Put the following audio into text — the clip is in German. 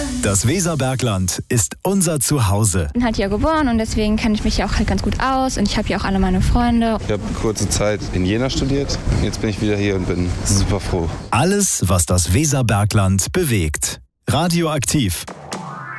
Das Weserbergland ist unser Zuhause. Ich bin halt hier geboren und deswegen kenne ich mich hier auch halt ganz gut aus und ich habe hier auch alle meine Freunde. Ich habe kurze Zeit in Jena studiert. Jetzt bin ich wieder hier und bin super froh. Alles, was das Weserbergland bewegt. Radioaktiv.